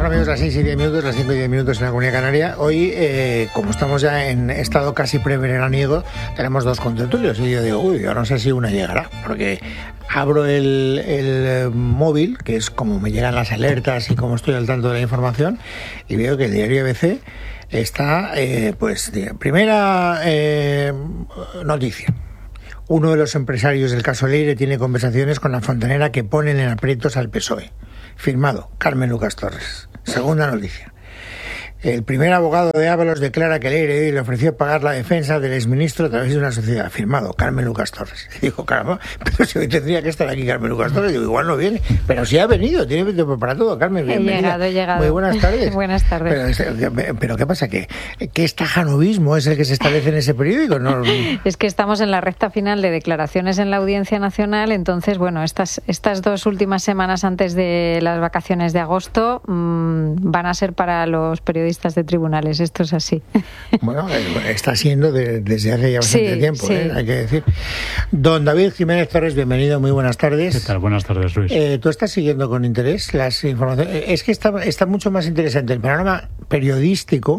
Bueno, amigos, las 6:10, las 5:10 en la Comunidad Canaria. Hoy, como estamos ya en estado casi preveraniego, tenemos dos contertulios. Y yo digo, yo no sé si una llegará, porque abro el móvil, que es como me llegan las alertas y como estoy al tanto de la información, y veo que el diario ABC está, primera noticia. Uno de los empresarios del caso Leire tiene conversaciones con la fontanera que ponen en aprietos al PSOE. Firmado, Carmen Lucas Torres. Segunda noticia. El primer abogado de Ábalos declara que Leire le ofreció pagar la defensa del exministro a través de una sociedad. Firmado, Carmen Lucas Torres. Y digo, caramba, pero si hoy tendría que estar aquí Carmen Lucas Torres. Digo, igual no viene. Pero sí ha venido, tiene tiempo para todo. Carmen, bienvenida. He llegado. Muy buenas tardes. Buenas tardes. Pero ¿qué pasa? ¿Qué estajanovismo es el que se establece en ese periódico? No... Es que estamos en la recta final de declaraciones en la Audiencia Nacional. Entonces, bueno, estas dos últimas semanas antes de las vacaciones de agosto van a ser para los periodistas de tribunales, esto es así. Bueno, está siendo desde hace ya bastante tiempo, sí. Hay que decir. Don David Jiménez Torres, bienvenido, muy buenas tardes. ¿Qué tal? Buenas tardes, Luis. ¿Tú estás siguiendo con interés las informaciones? Es que está mucho más interesante el panorama periodístico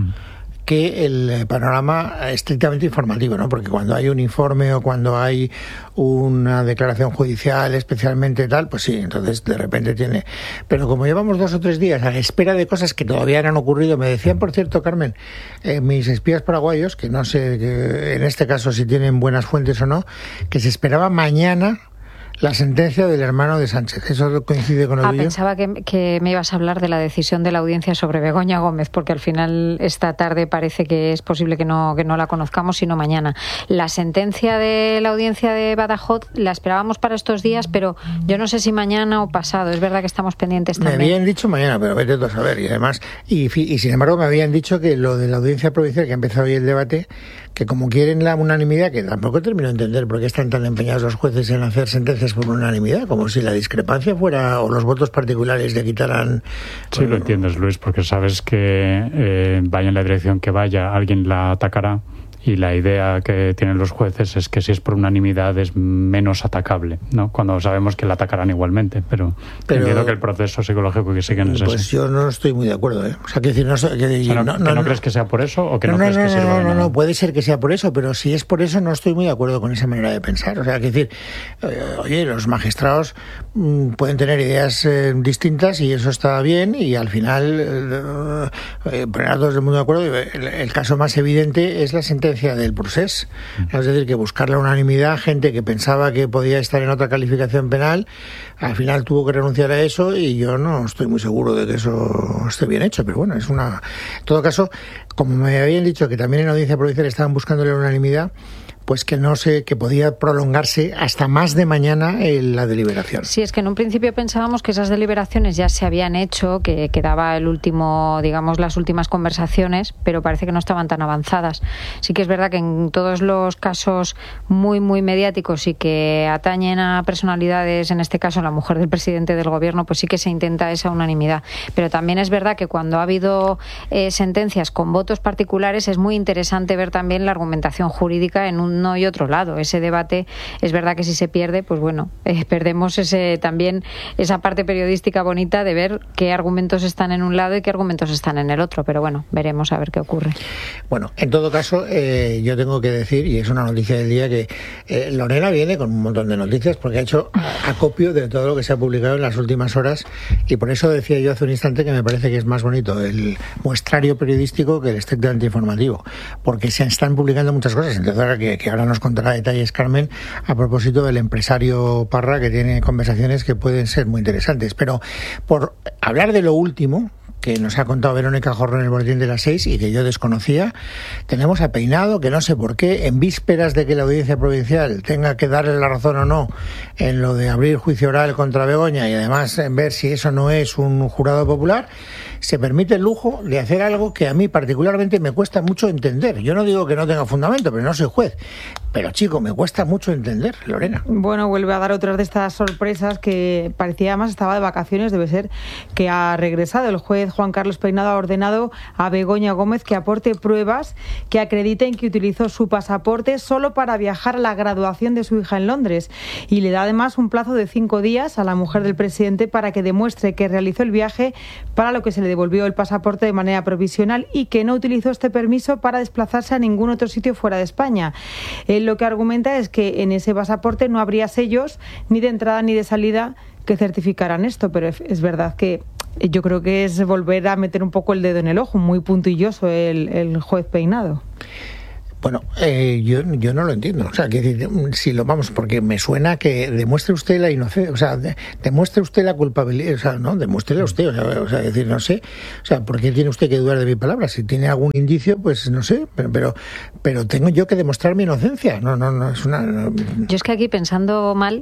que el panorama estrictamente informativo, ¿no? Porque cuando hay un informe o cuando hay una declaración judicial especialmente tal, pues sí, entonces de repente tiene... Pero como llevamos 2 o 3 días a la espera de cosas que todavía no han ocurrido, me decían, por cierto, Carmen, mis espías paraguayos, que no sé que en este caso si tienen buenas fuentes o no, que se esperaba mañana la sentencia del hermano de Sánchez. ¿Eso coincide con lo tuyo? Pensaba que me ibas a hablar de la decisión de la audiencia sobre Begoña Gómez, porque al final esta tarde parece que es posible que no la conozcamos, sino mañana. La sentencia de la audiencia de Badajoz la esperábamos para estos días, pero yo no sé si mañana o pasado. Es verdad que estamos pendientes también. Me habían dicho mañana, pero vete tú a saber. Y además, y sin embargo me habían dicho que lo de la audiencia provincial, que ha empezado hoy el debate, que como quieren la unanimidad, que tampoco termino de entender por qué están tan empeñados los jueces en hacer sentencias por unanimidad, como si la discrepancia fuera, o los votos particulares le quitaran... Sí, lo entiendes, Luis, porque sabes que vaya en la dirección que vaya, alguien la atacará. Y la idea que tienen los jueces es que si es por unanimidad es menos atacable, ¿no? Cuando sabemos que la atacarán igualmente, pero entiendo que el proceso psicológico que siguen es pues ese. Yo no estoy muy de acuerdo, ¿eh? O sea, que decir, ¿No crees que sea por eso o que no crees que sirva de nada? No, puede ser que sea por eso, pero si es por eso no estoy muy de acuerdo con esa manera de pensar. O sea, que decir, los magistrados pueden tener ideas distintas y eso está bien, y al final poner a todos el mundo de acuerdo. El caso más evidente es la sentencia del procés, es decir, que buscar la unanimidad, gente que pensaba que podía estar en otra calificación penal, al final tuvo que renunciar a eso, y yo no estoy muy seguro de que eso esté bien hecho, pero bueno, en todo caso, como me habían dicho que también en la audiencia provincial estaban buscando la unanimidad, pues que no sé, que podía prolongarse hasta más de mañana la deliberación. Sí, es que en un principio pensábamos que esas deliberaciones ya se habían hecho, que quedaba el último, digamos, las últimas conversaciones, pero parece que no estaban tan avanzadas. Sí que es verdad que en todos los casos muy, muy mediáticos y que atañen a personalidades, en este caso la mujer del presidente del gobierno, pues sí que se intenta esa unanimidad. Pero también es verdad que cuando ha habido sentencias con votos particulares, es muy interesante ver también la argumentación jurídica en uno y otro lado. Ese debate es verdad que si se pierde, pues bueno, perdemos también esa parte periodística bonita de ver qué argumentos están en un lado y qué argumentos están en el otro, pero bueno, veremos a ver qué ocurre. Bueno, en todo caso, yo tengo que decir, y es una noticia del día, que Lorena viene con un montón de noticias porque ha hecho acopio de todo lo que se ha publicado en las últimas horas, y por eso decía yo hace un instante que me parece que es más bonito el muestrario periodístico que el estrictamente informativo, porque se están publicando muchas cosas. Entonces ahora que ahora nos contará detalles Carmen a propósito del empresario Parra, que tiene conversaciones que pueden ser muy interesantes. Pero por hablar de lo último que nos ha contado Verónica Jorro en el boletín de las 6 y que yo desconocía, tenemos a Peinado, que no sé por qué, en vísperas de que la audiencia provincial tenga que darle la razón o no en lo de abrir juicio oral contra Begoña, y además en ver si eso no es un jurado popular, se permite el lujo de hacer algo que a mí particularmente me cuesta mucho entender. Yo no digo que no tenga fundamento, pero no soy juez. Pero chico, me cuesta mucho entender, Lorena. Bueno, vuelve a dar otras de estas sorpresas que parecía, además estaba de vacaciones, debe ser que ha regresado el juez juez Juan Carlos Peinado ha ordenado a Begoña Gómez que aporte pruebas que acrediten que utilizó su pasaporte solo para viajar a la graduación de su hija en Londres, y le da además un plazo de 5 días a la mujer del presidente para que demuestre que realizó el viaje, para lo que se le devolvió el pasaporte de manera provisional, y que no utilizó este permiso para desplazarse a ningún otro sitio fuera de España. Él lo que argumenta es que en ese pasaporte no habría sellos ni de entrada ni de salida que certificaran esto, pero es verdad que yo creo que es volver a meter un poco el dedo en el ojo, muy puntilloso el juez Peinado. Bueno, yo no lo entiendo. O sea, que si lo vamos, porque me suena que demuestre usted la inocencia, o sea, demuestre usted la culpabilidad, o sea, no, demuéstrela usted, o sea, decir, no sé, o sea, ¿por qué tiene usted que dudar de mi palabra? Si tiene algún indicio, pues no sé, pero tengo yo que demostrar mi inocencia. No es una. No. Yo es que aquí pensando mal.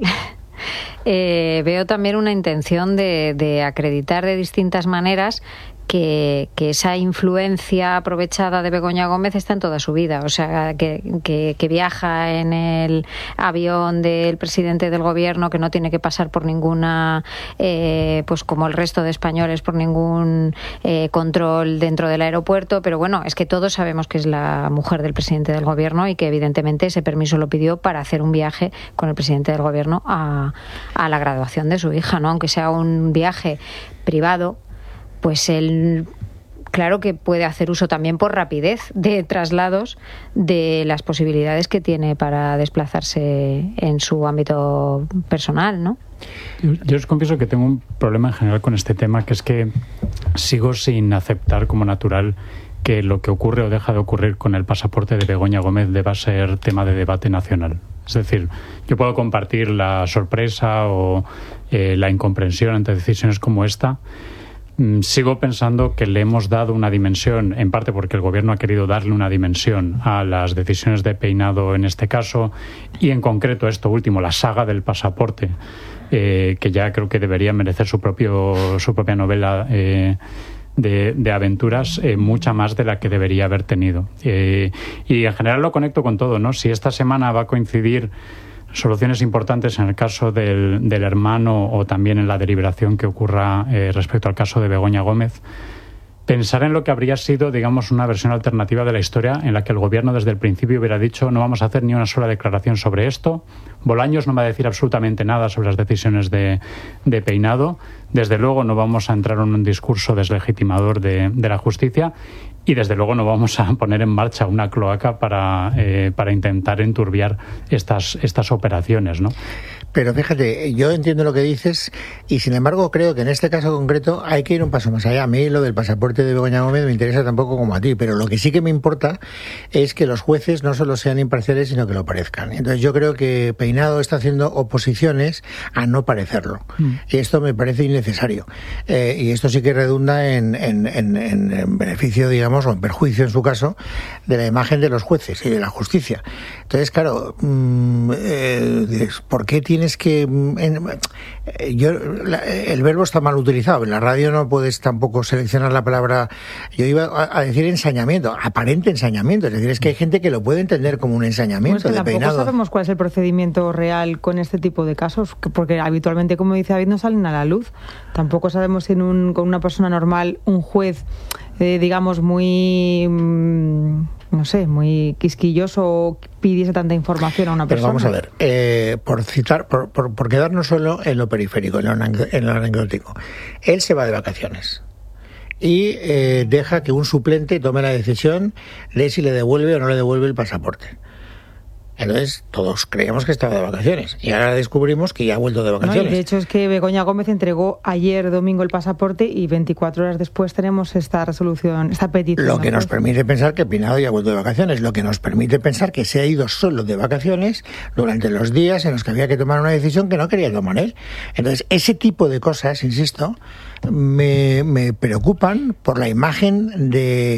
Veo también una intención de acreditar de distintas maneras que esa influencia aprovechada de Begoña Gómez está en toda su vida. O sea, que viaja en el avión del presidente del gobierno, que no tiene que pasar por ninguna, pues como el resto de españoles, por ningún control dentro del aeropuerto. Pero bueno, es que todos sabemos que es la mujer del presidente del gobierno y que evidentemente ese permiso lo pidió para hacer un viaje con el presidente del gobierno a la graduación de su hija, ¿no? Aunque sea un viaje privado, pues él, claro que puede hacer uso también por rapidez de traslados de las posibilidades que tiene para desplazarse en su ámbito personal, ¿no? Yo os confieso que tengo un problema en general con este tema, que es que sigo sin aceptar como natural que lo que ocurre o deja de ocurrir con el pasaporte de Begoña Gómez deba ser tema de debate nacional. Es decir, yo puedo compartir la sorpresa o la incomprensión ante decisiones como esta. Sigo pensando que le hemos dado una dimensión, en parte porque el gobierno ha querido darle una dimensión a las decisiones de Peinado en este caso, y en concreto esto último, la saga del pasaporte, que ya creo que debería merecer su propia novela de aventuras, mucha más de la que debería haber tenido. Y en general lo conecto con todo, ¿no? Si esta semana va a coincidir soluciones importantes en el caso del hermano o también en la deliberación que ocurra respecto al caso de Begoña Gómez, pensar en lo que habría sido, digamos, una versión alternativa de la historia en la que el gobierno desde el principio hubiera dicho: no vamos a hacer ni una sola declaración sobre esto, Bolaños no va a decir absolutamente nada sobre las decisiones de Peinado, desde luego no vamos a entrar en un discurso deslegitimador de la justicia, y desde luego no vamos a poner en marcha una cloaca para intentar enturbiar estas operaciones, ¿no? Pero fíjate, yo entiendo lo que dices y sin embargo creo que en este caso concreto hay que ir un paso más allá. A mí lo del pasaporte de Begoña Gómez me interesa tampoco como a ti, pero lo que sí que me importa es que los jueces no solo sean imparciales, sino que lo parezcan. Entonces yo creo que Peinado está haciendo oposiciones a no parecerlo. Y esto me parece innecesario. Y esto sí que redunda en beneficio, digamos, o en perjuicio en su caso, de la imagen de los jueces y de la justicia. Entonces, claro, ¿por qué tienes que el verbo está mal utilizado? En la radio no puedes tampoco seleccionar la palabra. Yo iba a decir ensañamiento, aparente ensañamiento. Es decir, es que hay gente que lo puede entender como un ensañamiento. Pues que de Peinado. Tampoco sabemos cuál es el procedimiento real con este tipo de casos, porque habitualmente, como dice David, no salen a la luz. Tampoco sabemos si con una persona normal un juez, digamos, muy no sé, muy quisquilloso pidiese tanta información a una persona. Pero vamos a ver, por quedarnos solo en lo periférico, en lo anecdótico. Él se va de vacaciones y deja que un suplente tome la decisión de si le devuelve o no le devuelve el pasaporte. Entonces todos creíamos que estaba de vacaciones y ahora descubrimos que ya ha vuelto de vacaciones. No, y de hecho es que Begoña Gómez entregó ayer domingo el pasaporte y 24 horas después tenemos esta resolución, esta petición. Lo que nos permite pensar que Peinado ya ha vuelto de vacaciones, lo que nos permite pensar que se ha ido solo de vacaciones durante los días en los que había que tomar una decisión que no quería tomar él. Entonces ese tipo de cosas, insisto, me preocupan por la imagen de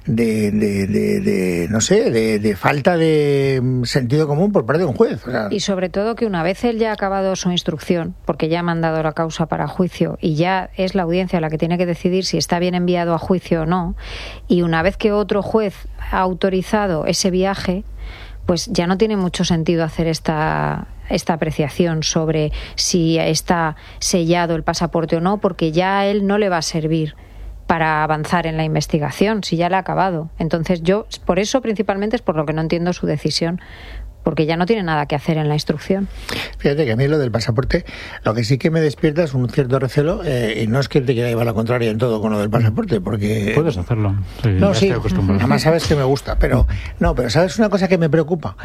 no sé, de falta de sentido común por parte de un juez. O sea. Y sobre todo que una vez él ya ha acabado su instrucción, porque ya ha mandado la causa para juicio y ya es la audiencia la que tiene que decidir si está bien enviado a juicio o no, y una vez que otro juez ha autorizado ese viaje, pues ya no tiene mucho sentido hacer esta apreciación sobre si está sellado el pasaporte o no, porque ya a él no le va a servir para avanzar en la investigación, si ya la ha acabado. Entonces yo, por eso principalmente es por lo que no entiendo su decisión, porque ya no tiene nada que hacer en la instrucción. Fíjate que a mí lo del pasaporte, lo que sí que me despierta es un cierto recelo, y no es que te quiera llevar la contraria en todo con lo del pasaporte, porque... Puedes hacerlo. Sí, no, sí, acostumbrado. además sabes que me gusta, pero ¿sabes una cosa que me preocupa?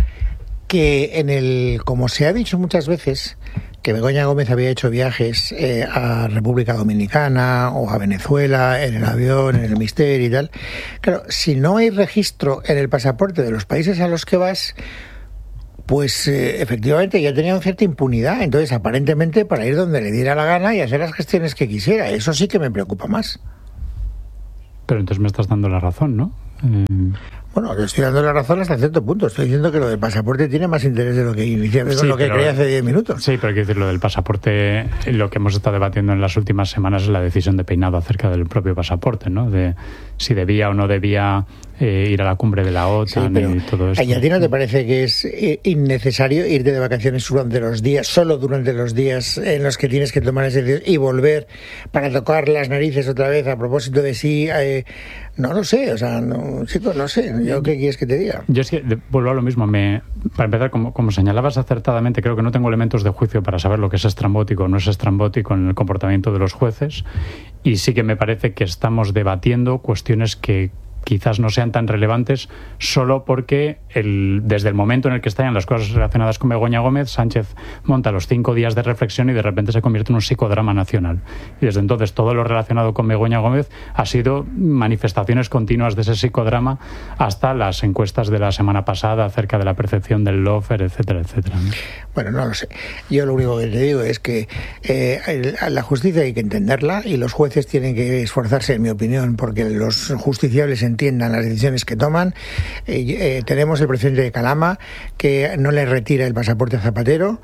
Que como se ha dicho muchas veces, que Begoña Gómez había hecho viajes a República Dominicana o a Venezuela en el avión, en el Mister y tal. Claro, si no hay registro en el pasaporte de los países a los que vas, pues efectivamente ya tenía una cierta impunidad. Entonces, aparentemente, para ir donde le diera la gana y hacer las gestiones que quisiera. Eso sí que me preocupa más. Pero entonces me estás dando la razón, ¿no? Bueno, le estoy dando la razón hasta cierto punto. Estoy diciendo que lo del pasaporte tiene más interés de lo que inicialmente, lo que creía hace 10 minutos. Sí, pero hay que decir, lo del pasaporte, lo que hemos estado debatiendo en las últimas semanas es la decisión de Peinado acerca del propio pasaporte, ¿no? De si debía o no debía ir a la cumbre de la OTAN, sí, y todo eso. ¿Y a ti no te parece que es innecesario irte de vacaciones solo durante los días en los que tienes que tomar esa decisión y volver para tocar las narices otra vez a propósito de si... no lo sé, o sea, no, chicos, no sé, ¿yo qué quieres que te diga? Yo es que vuelvo a lo mismo, para empezar, como señalabas acertadamente, creo que no tengo elementos de juicio para saber lo que es estrambótico o no es estrambótico en el comportamiento de los jueces, y sí que me parece que estamos debatiendo cuestiones que quizás no sean tan relevantes solo porque desde el momento en el que estallan las cosas relacionadas con Begoña Gómez, Sánchez monta los 5 días de reflexión y de repente se convierte en un psicodrama nacional. Y desde entonces todo lo relacionado con Begoña Gómez ha sido manifestaciones continuas de ese psicodrama hasta las encuestas de la semana pasada acerca de la percepción del lawfare, etcétera, etcétera. Bueno, no lo sé. Yo lo único que te digo es que la justicia hay que entenderla y los jueces tienen que esforzarse, en mi opinión, porque los justiciables entiendan las decisiones que toman. Tenemos el presidente de Calama que no le retira el pasaporte a Zapatero,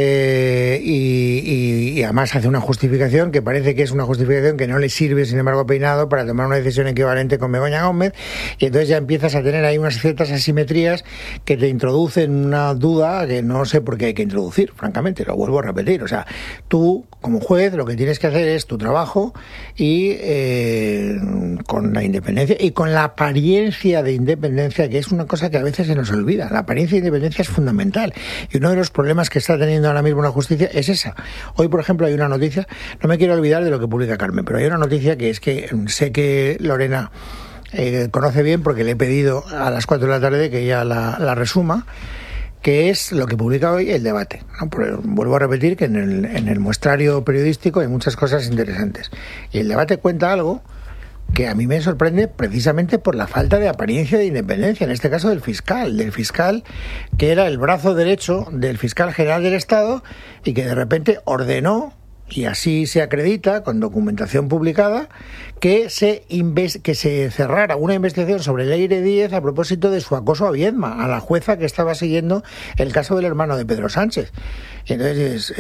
y además hace una justificación que parece que es una justificación que no le sirve, sin embargo, a Peinado para tomar una decisión equivalente con Begoña Gómez, y entonces ya empiezas a tener ahí unas ciertas asimetrías que te introducen una duda que no sé por qué hay que introducir, francamente, lo vuelvo a repetir. O sea, tú como juez lo que tienes que hacer es tu trabajo y con la independencia y con la apariencia de independencia, que es una cosa que a veces se nos olvida. La apariencia de independencia es fundamental y uno de los problemas que está teniendo ahora mismo la justicia es esa. Hoy, por ejemplo, hay una noticia, no me quiero olvidar de lo que publica Carmen, pero hay una noticia que es que sé que Lorena conoce bien porque le he pedido a las 4 de la tarde que ella la resuma, que es lo que publica hoy El Debate, ¿no? Vuelvo a repetir que en el muestrario periodístico hay muchas cosas interesantes. Y El Debate cuenta algo que a mí me sorprende precisamente por la falta de apariencia de independencia, en este caso del fiscal que era el brazo derecho del fiscal general del Estado y que de repente ordenó, y así se acredita con documentación publicada, que se cerrara una investigación sobre Leire Díez a propósito de su acoso a Viedma, a la jueza que estaba siguiendo el caso del hermano de Pedro Sánchez. Y entonces,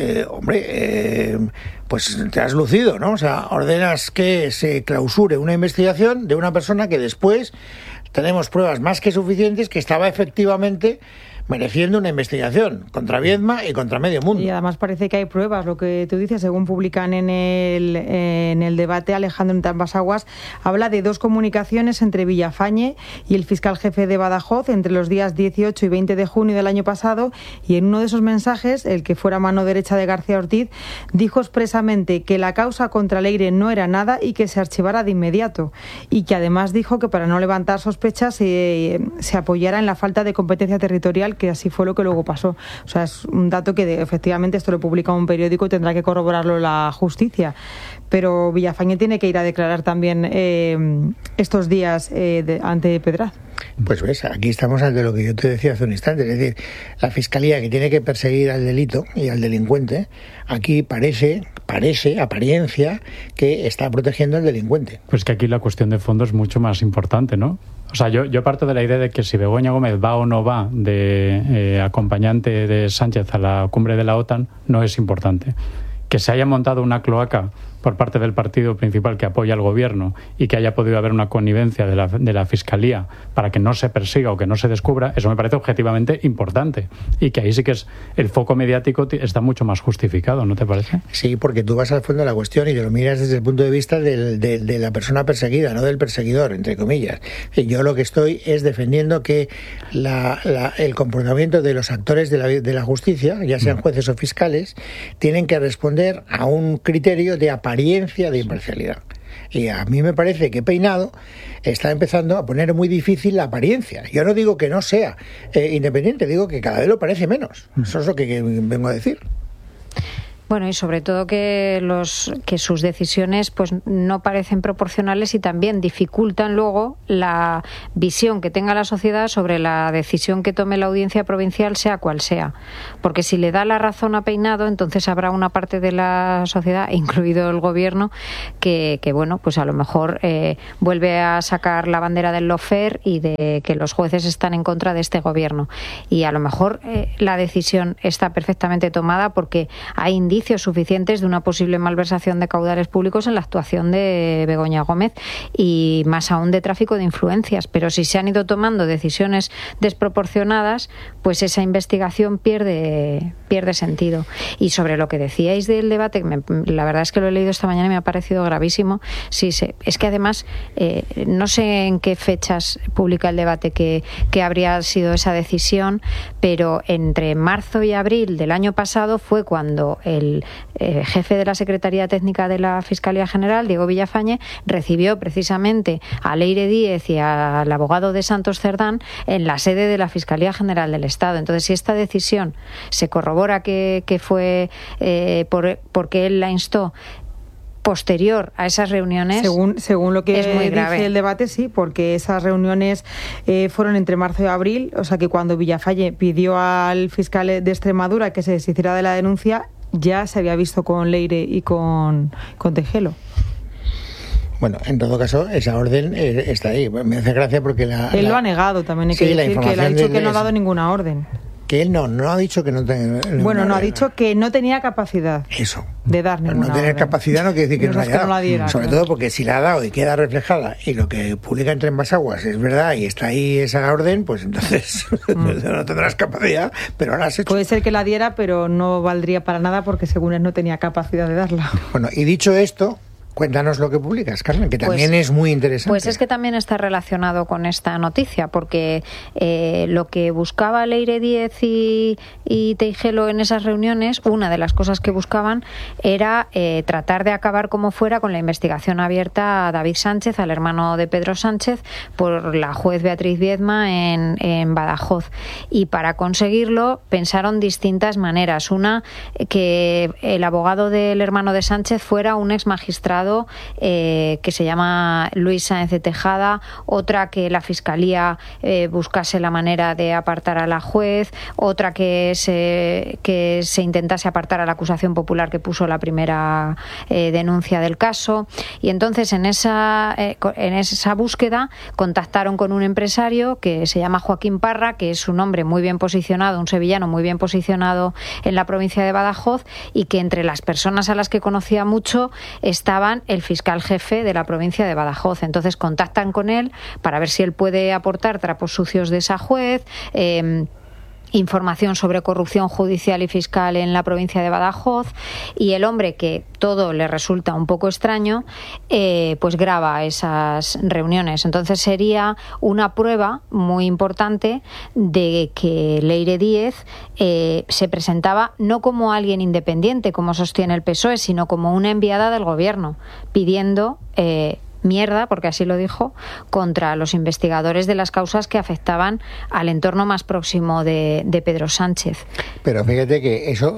pues te has lucido, ¿no? O sea, ordenas que se clausure una investigación de una persona que después tenemos pruebas más que suficientes que estaba efectivamente mereciendo una investigación contra Viedma y contra medio mundo. Y además parece que hay pruebas, lo que tú dices, según publican en el Debate, Alejandro Entambasaguas habla de 2 comunicaciones entre Villafañe y el fiscal jefe de Badajoz entre los días 18 y 20 de junio del año pasado, y en uno de esos mensajes, el que fuera mano derecha de García Ortiz, dijo expresamente que la causa contra Leire no era nada y que se archivara de inmediato, y que además dijo que para no levantar sospechas se apoyara en la falta de competencia territorial, que así fue lo que luego pasó. O sea, es un dato que efectivamente esto lo publica un periódico y tendrá que corroborarlo la justicia. Pero Villafañe tiene que ir a declarar también estos días ante Pedraz. Pues ves, aquí estamos ante lo que yo te decía hace un instante, es decir, la Fiscalía que tiene que perseguir al delito y al delincuente, aquí parece, apariencia, que está protegiendo al delincuente. Pues que aquí la cuestión de fondo es mucho más importante, ¿no? O sea, yo parto de la idea de que si Begoña Gómez va o no va de acompañante de Sánchez a la cumbre de la OTAN no es importante. Que se haya montado una cloaca por parte del partido principal que apoya al gobierno y que haya podido haber una connivencia de la Fiscalía para que no se persiga o que no se descubra, eso me parece objetivamente importante. Y que ahí sí que es el foco mediático está mucho más justificado, ¿no te parece? Sí, porque tú vas al fondo de la cuestión y te lo miras desde el punto de vista de la persona perseguida, no del perseguidor, entre comillas. Yo lo que estoy es defendiendo que el comportamiento de los actores de la justicia, ya sean jueces o fiscales, tienen que responder a un criterio de apariencia de imparcialidad. Y a mí me parece que Peinado está empezando a poner muy difícil la apariencia. Yo no digo que no sea independiente, digo que cada vez lo parece menos. Eso es lo que vengo a decir. Bueno, y sobre todo que sus decisiones pues no parecen proporcionales y también dificultan luego la visión que tenga la sociedad sobre la decisión que tome la audiencia provincial, sea cual sea. Porque si le da la razón a Peinado, entonces habrá una parte de la sociedad, incluido el gobierno, que bueno, pues a lo mejor vuelve a sacar la bandera del lawfare y de que los jueces están en contra de este gobierno. Y a lo mejor la decisión está perfectamente tomada porque hay indicios suficientes de una posible malversación de caudales públicos en la actuación de Begoña Gómez y más aún de tráfico de influencias. Pero si se han ido tomando decisiones desproporcionadas, pues esa investigación pierde sentido. Y sobre lo que decíais del debate, la verdad es que lo he leído esta mañana y me ha parecido gravísimo. Sí, es que además no sé en qué fechas publica el debate que habría sido esa decisión, pero entre marzo y abril del año pasado fue cuando el jefe de la Secretaría Técnica de la Fiscalía General, Diego Villafañe, recibió precisamente a Leire Díez y al abogado de Santos Cerdán en la sede de la Fiscalía General del Estado. Entonces, si esta decisión se corrobora que fue porque él la instó posterior a esas reuniones, según lo que es muy grave. Dice el debate, sí, porque esas reuniones fueron entre marzo y abril, o sea que cuando Villafañe pidió al fiscal de Extremadura que se deshiciera de la denuncia, ya se había visto con Leire y con Tejelo. Bueno, en todo caso, esa orden está ahí. Me hace gracia porque él lo ha negado, también hay que decir que él ha dicho que no ha dado ninguna orden. Que él no ha dicho que no tenga... Bueno, no ha dicho que no tenía capacidad. Eso. De dar ninguna no tener orden. Capacidad no quiere decir que no la diera. Sobre claro. todo porque si la ha dado y queda reflejada y lo que publica entre ambas aguas es verdad y está ahí esa orden, pues entonces no tendrás capacidad, pero ahora has hecho. Puede ser que la diera, pero no valdría para nada porque según él no tenía capacidad de darla. Bueno, y dicho esto, cuéntanos lo que publicas, Carmen, que también es muy interesante. Pues es que también está relacionado con esta noticia, porque lo que buscaba Leire Díez y Tejelo en esas reuniones, una de las cosas que buscaban era tratar de acabar como fuera con la investigación abierta a David Sánchez, al hermano de Pedro Sánchez, por la juez Beatriz Viedma en Badajoz. Y para conseguirlo pensaron distintas maneras. Una, que el abogado del hermano de Sánchez fuera un ex magistrado que se llama Luis Sáenz de Tejada, otra que la Fiscalía buscase la manera de apartar a la juez, otra que se intentase apartar a la acusación popular que puso la primera denuncia del caso. Y entonces en esa búsqueda contactaron con un empresario que se llama Joaquín Parra, que es un hombre muy bien posicionado, un sevillano muy bien posicionado en la provincia de Badajoz, y que entre las personas a las que conocía mucho estaban el fiscal jefe de la provincia de Badajoz. Entonces contactan con él para ver si él puede aportar trapos sucios de esa juez, información sobre corrupción judicial y fiscal en la provincia de Badajoz, y el hombre, que todo le resulta un poco extraño, pues graba esas reuniones. Entonces sería una prueba muy importante de que Leire Díez se presentaba no como alguien independiente, como sostiene el PSOE, sino como una enviada del gobierno, pidiendo mierda, porque así lo dijo, contra los investigadores de las causas que afectaban al entorno más próximo de Pedro Sánchez. Pero fíjate que eso,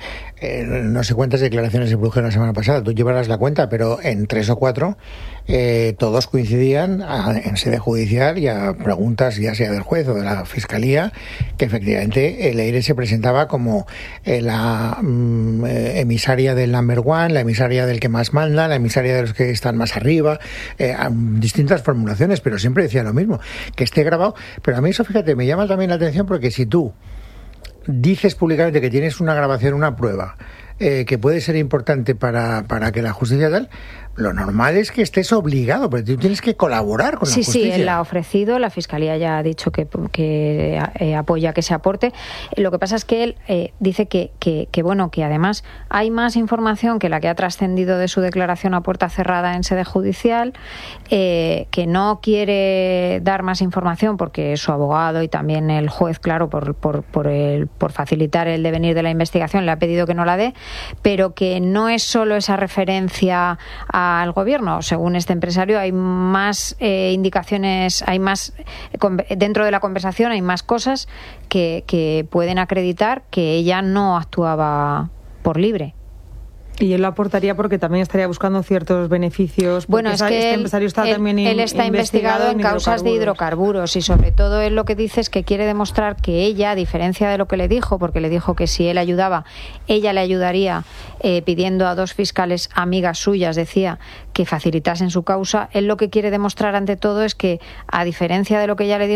no sé cuántas declaraciones se produjeron la semana pasada, tú llevarás la cuenta, pero en 3 o 4 todos coincidían en sede judicial y a preguntas ya sea del juez o de la Fiscalía, que efectivamente Leire se presentaba como la emisaria del number one, la emisaria del que más manda, la emisaria de los que están más arriba, distintas formulaciones, pero siempre decía lo mismo, que esté grabado. Pero a mí eso, fíjate, me llama también la atención, porque si tú dices públicamente que tienes una grabación, una prueba, que puede ser importante para que la justicia tal, lo normal es que estés obligado, porque tú tienes que colaborar con la justicia. Sí, él la ha ofrecido, la Fiscalía ya ha dicho que apoya que se aporte. Lo que pasa es que él dice que además hay más información que la que ha trascendido de su declaración a puerta cerrada en sede judicial, que no quiere dar más información porque su abogado y también el juez, claro, por facilitar el devenir de la investigación, le ha pedido que no la dé, pero que no es solo esa referencia al gobierno. Según este empresario, hay más indicaciones, hay más dentro de la conversación, hay más cosas que pueden acreditar que ella no actuaba por libre. Y él lo aportaría porque también estaría buscando ciertos beneficios. Bueno, es que este empresario está también él está investigado en causas de hidrocarburos y sobre todo él lo que dice es que quiere demostrar que ella, a diferencia de lo que le dijo, porque le dijo que si él ayudaba, ella le ayudaría pidiendo a 2 fiscales amigas suyas, decía, que facilitasen su causa. Él lo que quiere demostrar ante todo es que, a diferencia de lo que ella le dijo,